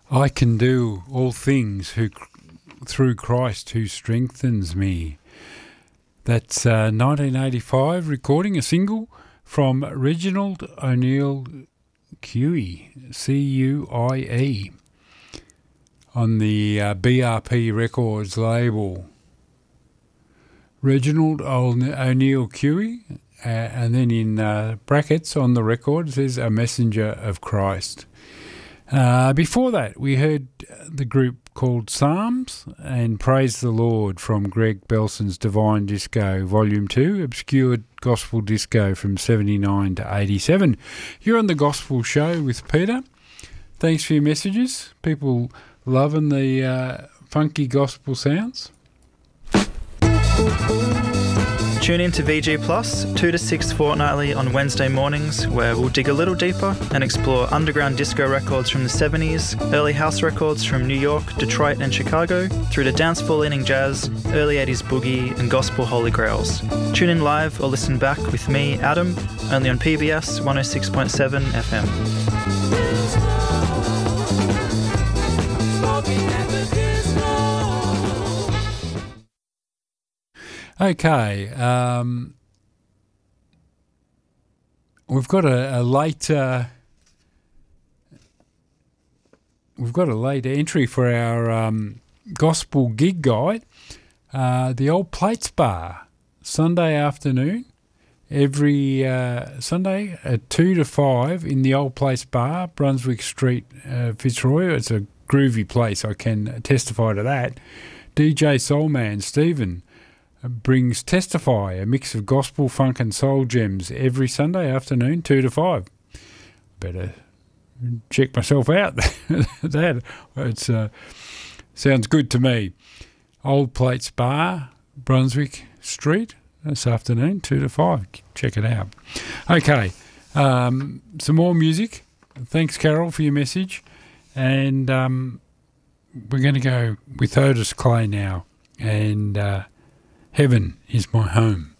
I can do all things through Christ who strengthens me. That's 1985 recording, a single from Reginald O'Neill Cuie, C-U-I-E, on the BRP Records label. Reginald O'Neill Cuie, and then in brackets on the record says A Messenger of Christ. Before that, we heard the group called Psalms and Praise the Lord from Greg Belson's Divine Disco Volume 2, Obscured Gospel Disco from 79 to 87. You're on The Gospel Show with Peter. Thanks for your messages. People loving the funky gospel sounds. Tune in to VG Plus, 2 to 6 fortnightly on Wednesday mornings, where we'll dig a little deeper and explore underground disco records from the 70s, early house records from New York, Detroit and Chicago, through to dancefloor-leaning jazz, early 80s boogie and gospel holy grails. Tune in live or listen back with me, Adam, only on PBS 106.7 FM. Okay, we've got a late entry for our gospel gig guide. The Old Plates Bar, Sunday afternoon, every Sunday at 2 to 5 in the Old Plates Bar, Brunswick Street, Fitzroy. It's a groovy place, I can testify to that. DJ Soulman Stephen brings Testify, a mix of gospel, funk and soul gems every Sunday afternoon, 2 to 5. Better check myself out. That it's sounds good to me. Old Plates Bar, Brunswick Street, this afternoon, 2 to 5. Check it out. Okay, some more music. Thanks, Carol, for your message. And we're going to go with Otis Clay now. And Heaven is My Home.